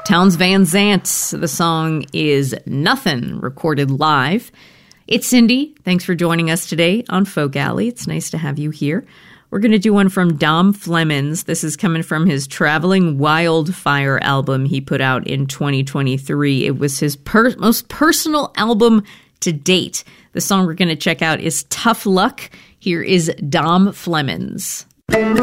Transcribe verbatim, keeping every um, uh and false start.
Townes Van Zandt. The song is Nothing, recorded live. It's Cindy. Thanks for joining us today on Folk Alley. It's nice to have you here. We're going to do one from Dom Flemons. This is coming from his Traveling Wildfire album he put out in twenty twenty-three. It was his per- most personal album to date. The song we're going to check out is Tough Luck. Here is Dom Flemons.